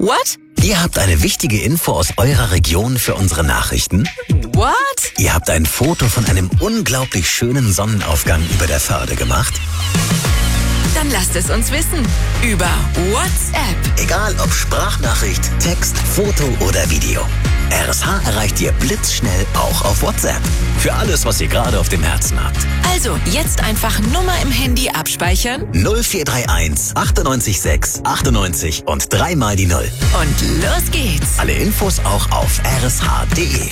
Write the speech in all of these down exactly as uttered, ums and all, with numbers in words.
What? Ihr habt eine wichtige Info aus eurer Region für unsere Nachrichten? What? Ihr habt ein Foto von einem unglaublich schönen Sonnenaufgang über der Förde gemacht? Dann lasst es uns wissen. Über WhatsApp. Egal ob Sprachnachricht, Text, Foto oder Video. R S H erreicht ihr blitzschnell auch auf WhatsApp. Für alles, was ihr gerade auf dem Herzen habt. Also, jetzt einfach Nummer im Handy abspeichern. null vier drei eins achtundneunzig sechs achtundneunzig und dreimal die Null. Und los geht's. Alle Infos auch auf r s h punkt d e.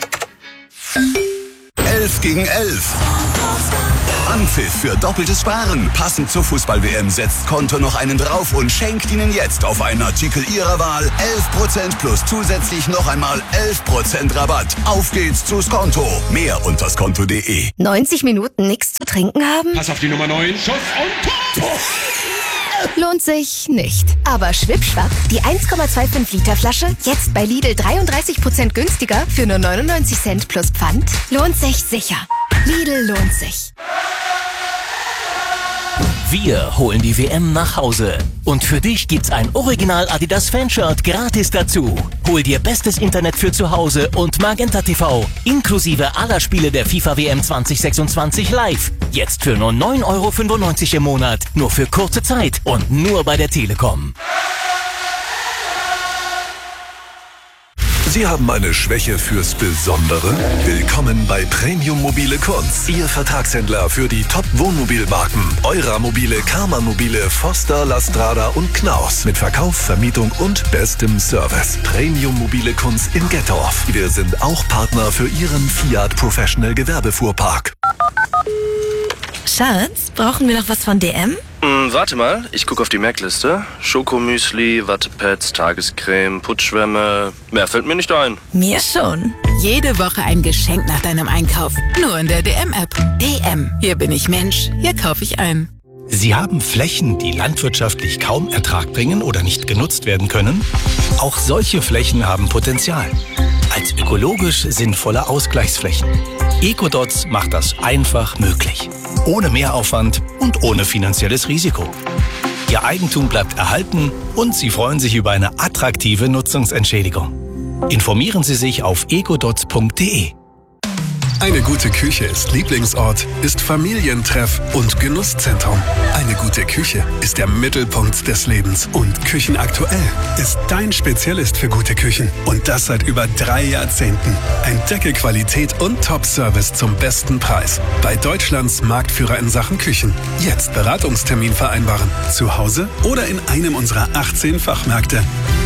elf gegen elf. Anpfiff für doppeltes Sparen. Passend zur Fußball-W M setzt Konto noch einen drauf und schenkt Ihnen jetzt auf einen Artikel Ihrer Wahl elf Prozent plus zusätzlich noch einmal elf Prozent Rabatt. Auf geht's zu Skonto. Mehr unter skonto punkt d e. neunzig Minuten nichts zu trinken haben? Pass auf die Nummer neun. Schuss und Tor! Lohnt sich nicht. Aber schwippschwapp, die eins Komma fünfundzwanzig Liter Flasche, jetzt bei Lidl dreiunddreißig Prozent günstiger für nur neunundneunzig Cent plus Pfand, lohnt sich sicher. Lidl lohnt sich. Wir holen die W M nach Hause. Und für dich gibt's ein Original Adidas Fanshirt gratis dazu. Hol dir bestes Internet für zu Hause und Magenta T V, inklusive aller Spiele der FIFA W M zwanzig sechsundzwanzig live. Jetzt für nur neun Euro fünfundneunzig im Monat. Nur für kurze Zeit und nur bei der Telekom. Sie haben eine Schwäche fürs Besondere? Willkommen bei Premium Mobile Kunz, Ihr Vertragshändler für die Top-Wohnmobilmarken. Eura-Mobile, Karmann-Mobile, Foster, Lastrada und Knaus. Mit Verkauf, Vermietung und bestem Service. Premium Mobile Kunz in Gettorf. Wir sind auch Partner für Ihren Fiat Professional Gewerbefuhrpark. Schatz, brauchen wir noch was von D M? Hm, warte mal, ich gucke auf die Merkliste. Schokomüsli, Wattepads, Tagescreme, Putzschwämme. Mehr fällt mir nicht ein. Mir schon. Jede Woche ein Geschenk nach deinem Einkauf. Nur in der D M-App. D M. Hier bin ich Mensch. Hier kaufe ich ein. Sie haben Flächen, die landwirtschaftlich kaum Ertrag bringen oder nicht genutzt werden können? Auch solche Flächen haben Potenzial. Als ökologisch sinnvolle Ausgleichsflächen. Ecodots macht das einfach möglich. Ohne Mehraufwand und ohne finanzielles Risiko. Ihr Eigentum bleibt erhalten und Sie freuen sich über eine attraktive Nutzungsentschädigung. Informieren Sie sich auf ecodots punkt d e. Eine gute Küche ist Lieblingsort, ist Familientreff und Genusszentrum. Eine gute Küche ist der Mittelpunkt des Lebens. Und Küchenaktuell ist dein Spezialist für gute Küchen. Und das seit über drei Jahrzehnten. Entdecke Qualität und Top-Service zum besten Preis. Bei Deutschlands Marktführer in Sachen Küchen. Jetzt Beratungstermin vereinbaren. Zu Hause oder in einem unserer achtzehn Fachmärkte.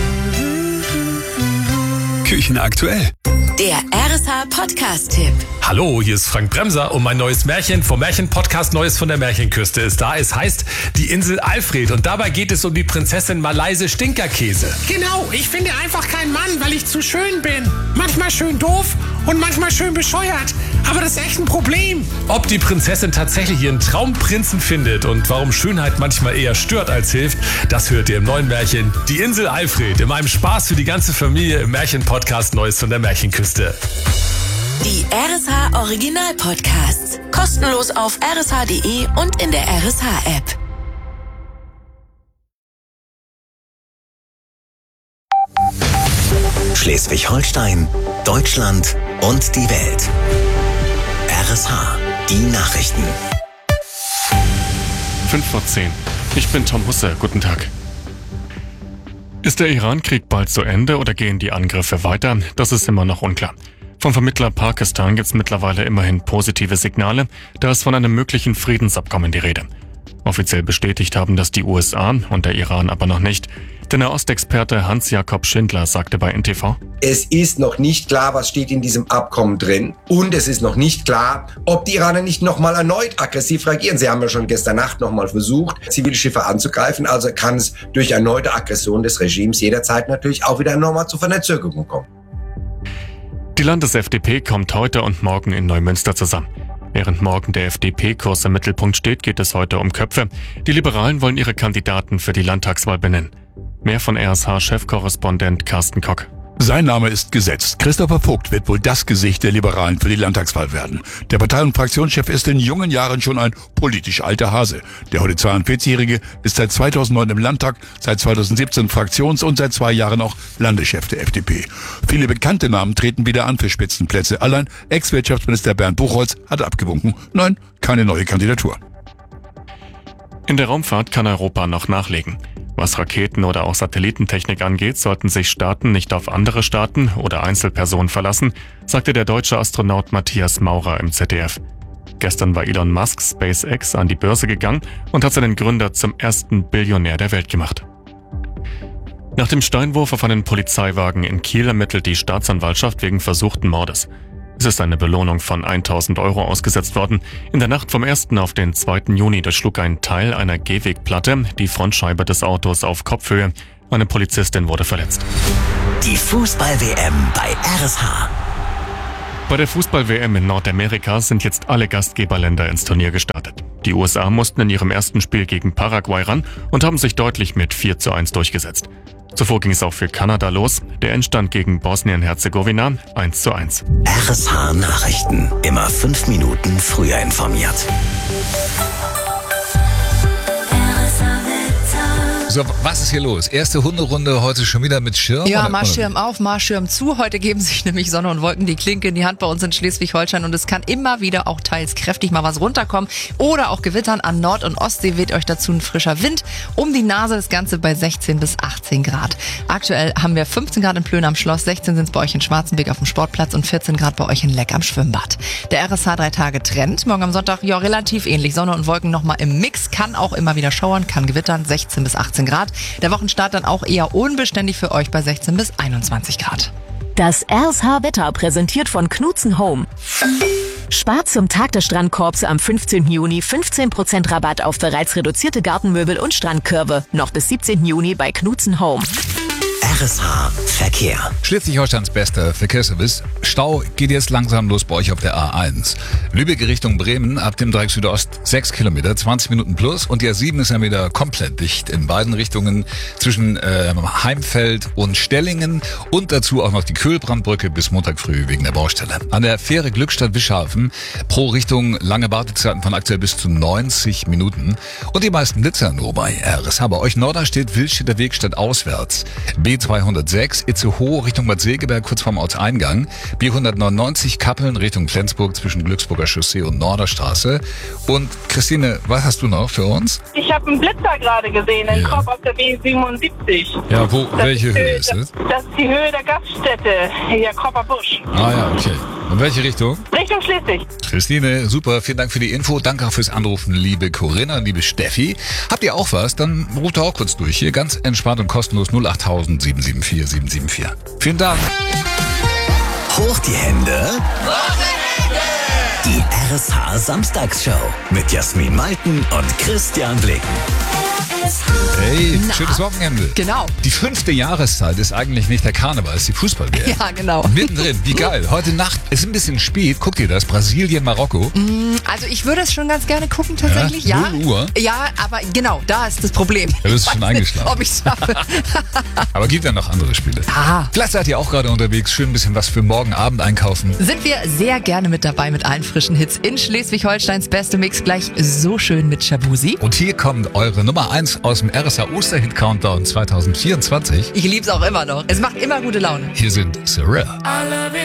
Küchenaktuell. Der R S H-Podcast-Tipp. Hallo, hier ist Frank Bremser und mein neues Märchen vom Märchen-Podcast Neues von der Märchenküste ist da. Es heißt Die Insel Alfred und dabei geht es um die Prinzessin Malaise Stinkerkäse. Genau, ich finde einfach keinen Mann, weil ich zu schön bin. Manchmal schön doof und manchmal schön bescheuert. Aber das ist echt ein Problem. Ob die Prinzessin tatsächlich ihren Traumprinzen findet und warum Schönheit manchmal eher stört als hilft, das hört ihr im neuen Märchen Die Insel Alfred, in meinem Spaß für die ganze Familie im Märchen-Podcast Neues von der Märchenküste. Die R S H Original Podcasts. Kostenlos auf r s h punkt d e und in der R S H-App. Schleswig-Holstein, Deutschland und die Welt. R S H, die Nachrichten. fünf vor zehn. Ich bin Tom Husse. Guten Tag. Ist der Iran-Krieg bald zu Ende oder gehen die Angriffe weiter? Das ist immer noch unklar. Vom Vermittler Pakistan gibt es mittlerweile immerhin positive Signale, da ist von einem möglichen Friedensabkommen die Rede. Offiziell bestätigt haben das die U S A und der Iran aber noch nicht. Der Nahostexperte Hans-Jakob Schindler sagte bei N T V: Es ist noch nicht klar, was steht in diesem Abkommen drin. Und es ist noch nicht klar, ob die Iraner nicht nochmal erneut aggressiv reagieren. Sie haben ja schon gestern Nacht nochmal versucht, Zivilschiffe anzugreifen. Also kann es durch erneute Aggression des Regimes jederzeit natürlich auch wieder nochmal zu Verzögerungen kommen. Die Landes-F D P kommt heute und morgen in Neumünster zusammen. Während morgen der F D P-Kurs im Mittelpunkt steht, geht es heute um Köpfe. Die Liberalen wollen ihre Kandidaten für die Landtagswahl benennen. Mehr von R S H-Chefkorrespondent Carsten Kock. Sein Name ist gesetzt. Christopher Vogt wird wohl das Gesicht der Liberalen für die Landtagswahl werden. Der Partei- und Fraktionschef ist in jungen Jahren schon ein politisch alter Hase. Der heute zweiundvierzigjährige ist seit zweitausendneun im Landtag, seit zweitausendsiebzehn Fraktions- und seit zwei Jahren auch Landeschef der F D P. Viele bekannte Namen treten wieder an für Spitzenplätze. Allein Ex-Wirtschaftsminister Bernd Buchholz hat abgewunken. Nein, keine neue Kandidatur. In der Raumfahrt kann Europa noch nachlegen. Was Raketen- oder auch Satellitentechnik angeht, sollten sich Staaten nicht auf andere Staaten oder Einzelpersonen verlassen, sagte der deutsche Astronaut Matthias Maurer im Z D F. Gestern war Elon Musk SpaceX an die Börse gegangen und hat seinen Gründer zum ersten Billionär der Welt gemacht. Nach dem Steinwurf auf einen Polizeiwagen in Kiel ermittelt die Staatsanwaltschaft wegen versuchten Mordes. Es ist eine Belohnung von tausend Euro ausgesetzt worden. In der Nacht vom ersten auf den zweiten Juni durchschlug ein Teil einer Gehwegplatte die Frontscheibe des Autos auf Kopfhöhe. Eine Polizistin wurde verletzt. Die Fußball-W M bei R S H. Bei der Fußball-W M in Nordamerika sind jetzt alle Gastgeberländer ins Turnier gestartet. Die U S A mussten in ihrem ersten Spiel gegen Paraguay ran und haben sich deutlich mit vier zu eins durchgesetzt. Zuvor ging es auch für Kanada los. Der Endstand gegen Bosnien-Herzegowina eins zu eins. R S H Nachrichten. Immer fünf Minuten früher informiert. So, was ist hier los? Erste Hunderunde heute schon wieder mit Schirm? Ja, oder? mal Schirm auf, mal Schirm zu. Heute geben sich nämlich Sonne und Wolken die Klinke in die Hand bei uns in Schleswig-Holstein und es kann immer wieder auch teils kräftig mal was runterkommen oder auch gewittern. An Nord- und Ostsee weht euch dazu ein frischer Wind um die Nase, das Ganze bei sechzehn bis achtzehn Grad. Aktuell haben wir fünfzehn Grad in Plön am Schloss, sechzehn sind es bei euch in Schwarzenberg auf dem Sportplatz und vierzehn Grad bei euch in Leck am Schwimmbad. Der R S H drei Tage Trend, morgen am Sonntag ja relativ ähnlich. Sonne und Wolken nochmal im Mix, kann auch immer wieder schauern, kann gewittern, sechzehn bis achtzehn Grad. Der Wochenstart dann auch eher unbeständig für euch bei sechzehn bis einundzwanzig Grad. Das R S H-Wetter präsentiert von Knutzen Home. Spart zum Tag des Strandkorbs am fünfzehnten Juni fünfzehn Prozent Rabatt auf bereits reduzierte Gartenmöbel und Strandkörbe. Noch bis siebzehnten Juni bei Knutzen Home. R S H Verkehr. Schleswig-Holsteins bester Verkehrsservice. Stau geht jetzt langsam los bei euch auf der A eins. Lübeck Richtung Bremen ab dem Dreieck Südost sechs Kilometer, zwanzig Minuten plus. Und die A sieben ist ja wieder komplett dicht in beiden Richtungen zwischen äh, Heimfeld und Stellingen. Und dazu auch noch die Köhlbrandbrücke bis Montag früh wegen der Baustelle. An der Fähre Glückstadt-Wischhafen pro Richtung lange Wartezeiten von aktuell bis zu neunzig Minuten. Und die meisten Blitzer nur bei R S H. Bei euch Norderstedt, Wildstädter Weg statt auswärts. B zweihundertsechs, Itzehoe Richtung Bad Segeberg kurz vorm Ortseingang. B hundertneunundneunzig, Kappeln Richtung Flensburg zwischen Glücksburger Chaussee und Norderstraße. Und Christine, was hast du noch für uns? Ich habe einen Blitzer gerade gesehen, einen ja. Kopf auf der B siebenundsiebzig. Ja, wo, das welche ist, Höhe ist es? Das, das ist die Höhe der Gaststätte, hier Kopperbusch. Ah ja, okay. Und welche Richtung? Richtung Schleswig. Christine, super, vielen Dank für die Info. Danke auch fürs Anrufen, liebe Corinna, liebe Steffi. Habt ihr auch was? Dann ruft doch auch kurz durch. Hier ganz entspannt und kostenlos null acht null sieben sieben vier sieben sieben vier. Vielen Dank. Hoch die Hände. Die R S H Samstagsshow mit Jasmin Malten und Christian Blecken. Hey, Na, schönes Wochenende. Genau. Die fünfte Jahreszeit ist eigentlich nicht der Karneval, ist die Fußball-W M. Ja, genau. Mittendrin, wie geil. Heute Nacht ist ein bisschen spät. Guckt ihr das? Brasilien, Marokko. Also ich würde es schon ganz gerne gucken tatsächlich. Ja, null Uhr. Ja, aber genau, da ist das Problem. Ja, du bist schon eingeschlafen. Ob ich es schaffe. Aber gibt ja noch andere Spiele. Ah. Vielleicht seid ihr auch gerade unterwegs. Schön ein bisschen was für morgen Abend einkaufen. Sind wir sehr gerne mit dabei mit allen frischen Hits in Schleswig-Holsteins beste Mix. Gleich so schön mit Shabuzi. Und hier kommt eure Nummer eins aus dem R S H Osterhit Countdown zwanzig vierundzwanzig. Ich lieb's auch immer noch. Es macht immer gute Laune. Hier sind Sorrel.